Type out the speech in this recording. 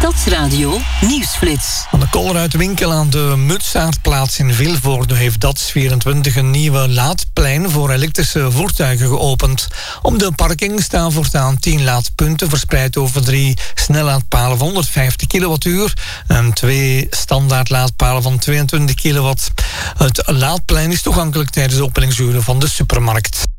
Stadsradio Nieuwsflits. Aan de Colruytwinkel aan de Mutsaardplaats in Vilvoorde heeft DATS24 een nieuwe laadplein voor elektrische voertuigen geopend. Op de parking staan voortaan 10 laadpunten verspreid over 3 snellaadpalen van 150 kilowattuur en 2 standaard laadpalen van 22 kilowatt. Het laadplein is toegankelijk tijdens de openingsuren van de supermarkt.